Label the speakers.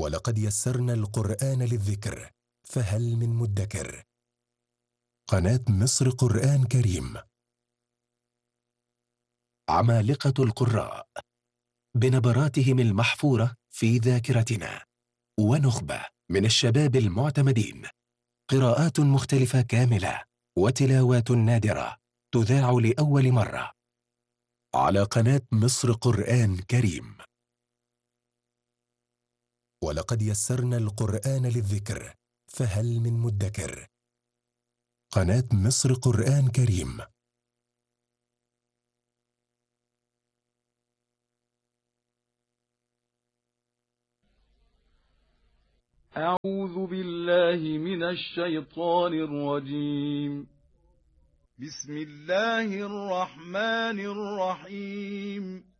Speaker 1: ولقد يسرنا القرآن للذكر فهل من مدكر. قناة مصر قرآن كريم. عمالقة القراء بنبراتهم المحفورة في ذاكرتنا، ونخبة من الشباب المعتمدين، قراءات مختلفة كاملة وتلاوات نادرة تذاع لأول مرة على قناة مصر قرآن كريم. ولقد يسرنا القرآن للذكر فهل من مدكر. قناة مصر قرآن كريم.
Speaker 2: أعوذ بالله من الشيطان الرجيم.
Speaker 3: بسم الله الرحمن الرحيم.